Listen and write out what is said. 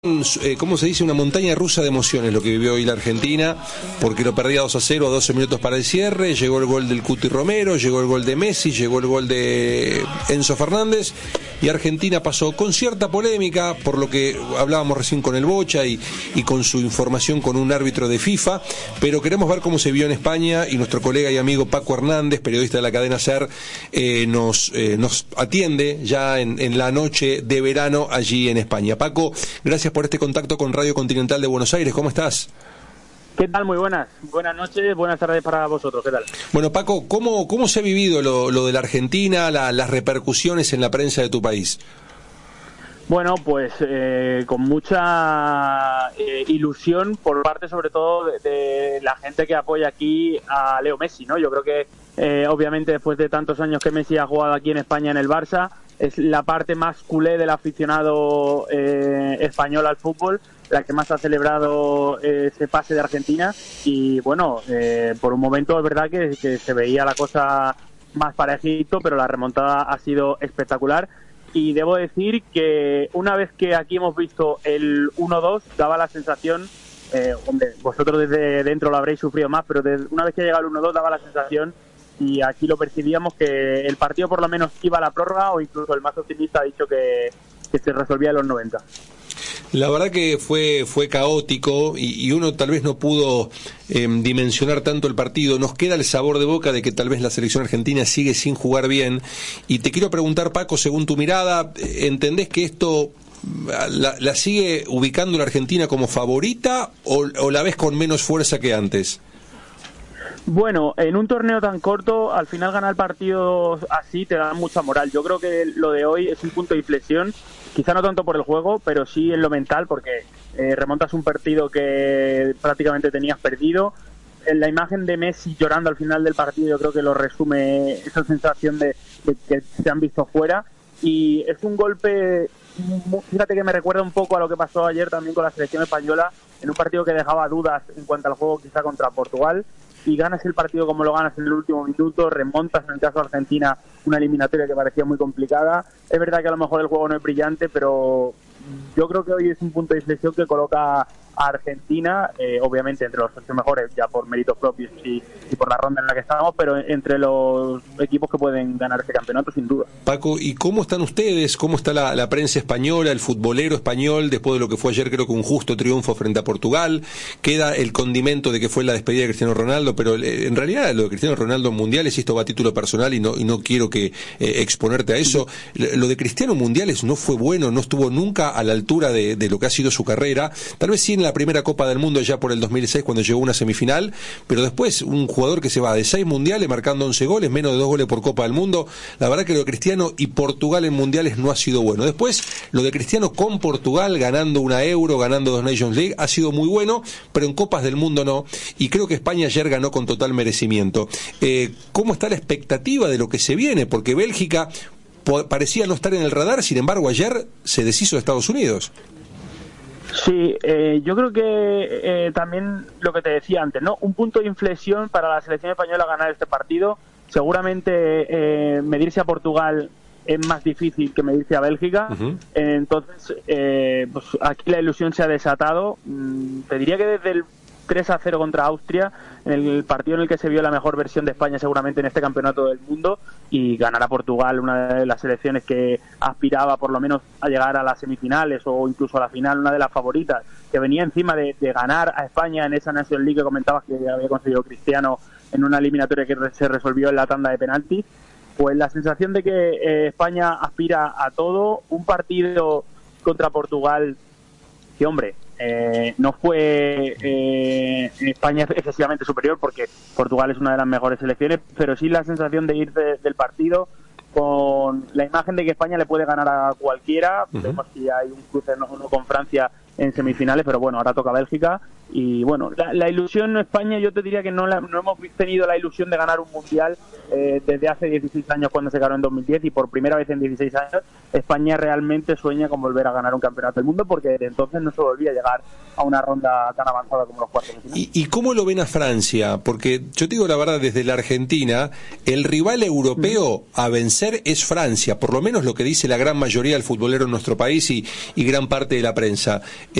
¿Cómo se dice? Una montaña rusa de emociones lo que vivió hoy la Argentina, porque lo perdía 2-0 a 12 minutos para el cierre. Llegó el gol del Cuti Romero, llegó el gol de Messi, llegó el gol de Enzo Fernández, y Argentina pasó con cierta polémica, por lo que hablábamos recién con el Bocha y con su información con un árbitro de FIFA, pero queremos ver cómo se vio en España, y nuestro colega y amigo Paco Hernández, periodista de la cadena SER, nos atiende ya en la noche de verano allí en España. Paco, gracias por este contacto con Radio Continental de Buenos Aires. ¿Cómo estás? ¿Qué tal? Muy buenas. Buenas noches, buenas tardes para vosotros. ¿Qué tal? Bueno, Paco, ¿cómo se ha vivido lo de la Argentina, las repercusiones en la prensa de tu país? Bueno, pues con mucha ilusión por parte sobre todo de la gente que apoya aquí a Leo Messi, ¿no? Yo creo que obviamente después de tantos años que Messi ha jugado aquí en España en el Barça, es la parte más culé del aficionado español al fútbol, la que más ha celebrado ese pase de Argentina. Y bueno, por un momento es verdad que se veía la cosa más parejito, pero la remontada ha sido espectacular. Y debo decir que una vez que aquí hemos visto el 1-2, daba la sensación, hombre, vosotros desde dentro lo habréis sufrido más, pero una vez que llega el 1-2 daba la sensación, y aquí lo percibíamos, que el partido por lo menos iba a la prórroga, o incluso el más optimista ha dicho que se resolvía en los 90. La verdad que fue caótico, y uno tal vez no pudo dimensionar tanto el partido. Nos queda el sabor de boca de que tal vez la selección argentina sigue sin jugar bien. Y te quiero preguntar, Paco, según tu mirada, ¿entendés que esto la sigue ubicando la Argentina como favorita o la ves con menos fuerza que antes? Bueno, en un torneo tan corto, al final ganar partidos así te da mucha moral. Yo creo que lo de hoy es un punto de inflexión, quizá no tanto por el juego, pero sí en lo mental, porque remontas un partido que prácticamente tenías perdido. En la imagen de Messi llorando al final del partido, yo creo que lo resume esa sensación de que se han visto fuera. Y es un golpe, fíjate que me recuerda un poco a lo que pasó ayer también con la selección española, en un partido que dejaba dudas en cuanto al juego, quizá contra Portugal, y ganas el partido como lo ganas en el último minuto, remontas en el caso de Argentina una eliminatoria que parecía muy complicada. Es verdad que a lo mejor el juego no es brillante, pero yo creo que hoy es un punto de inflexión que coloca a Argentina, obviamente entre los 8 mejores, ya por méritos propios y por la ronda en la que estamos, pero entre los equipos que pueden ganar este campeonato, sin duda. Paco, ¿y cómo están ustedes? ¿Cómo está la prensa española, el futbolero español, después de lo que fue ayer, creo que un justo triunfo frente a Portugal? Queda el condimento de que fue la despedida de Cristiano Ronaldo, pero en realidad lo de Cristiano Ronaldo en mundiales, y esto va a título personal y no quiero que exponerte a eso, lo de Cristiano en mundiales no fue bueno, no estuvo nunca a la altura de lo que ha sido su carrera. Tal vez sí en la primera Copa del Mundo ya por el 2006, cuando llegó a una semifinal, pero después un jugador que se va de 6 mundiales marcando 11 goles, menos de 2 goles por Copa del Mundo. La verdad que lo de Cristiano y Portugal en mundiales no ha sido bueno. Después lo de Cristiano con Portugal, ganando una Euro, ganando 2 Nations League, ha sido muy bueno, pero en Copas del Mundo no, y creo que España ayer ganó con total merecimiento. ¿Cómo está la expectativa de lo que se viene? Porque Bélgica parecía no estar en el radar, sin embargo ayer se deshizo de Estados Unidos. Sí, yo creo que también lo que te decía antes, ¿no? Un punto de inflexión para la selección española ganar este partido. Seguramente medirse a Portugal es más difícil que medirse a Bélgica. Entonces, pues aquí la ilusión se ha desatado. Te diría que desde el 3-0 contra Austria, en el partido en el que se vio la mejor versión de España seguramente en este campeonato del mundo, y ganar a Portugal, una de las selecciones que aspiraba por lo menos a llegar a las semifinales o incluso a la final, una de las favoritas, que venía encima de ganar a España en esa National League que comentabas que había conseguido Cristiano en una eliminatoria que se resolvió en la tanda de penaltis. Pues la sensación de que España aspira a todo. Un partido contra Portugal que, hombre, no fue España excesivamente superior, porque Portugal es una de las mejores selecciones, pero sí la sensación de ir del partido con la imagen de que España le puede ganar a cualquiera. Vemos si hay un cruce no con Francia en semifinales, pero bueno, ahora toca Bélgica, Y bueno, la ilusión en España, yo te diría que no hemos tenido la ilusión de ganar un mundial desde hace 16 años cuando se ganó en 2010, y por primera vez en 16 años España realmente sueña con volver a ganar un campeonato del mundo, porque desde entonces no se volvía a llegar a una ronda tan avanzada como los cuartos de final. ¿Y cómo lo ven a Francia? Porque yo te digo la verdad, desde la Argentina, el rival europeo a vencer es Francia, por lo menos lo que dice la gran mayoría del futbolero en nuestro país y gran parte de la prensa.